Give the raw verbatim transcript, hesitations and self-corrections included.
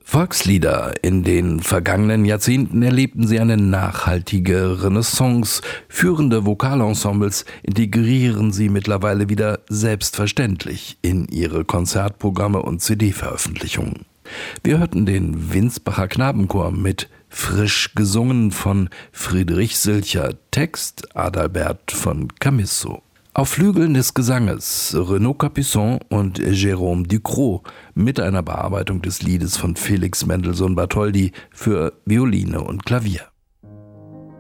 Volkslieder. In den vergangenen Jahrzehnten erlebten sie eine nachhaltige Renaissance. Führende Vokalensembles integrieren sie mittlerweile wieder selbstverständlich in ihre Konzertprogramme und C D-Veröffentlichungen. Wir hörten den Winsbacher Knabenchor mit Frisch gesungen von Friedrich Silcher, Text Adalbert von Chamisso. Auf Flügeln des Gesanges Renaud Capuçon und Jérôme Ducrot mit einer Bearbeitung des Liedes von Felix Mendelssohn Bartholdy für Violine und Klavier.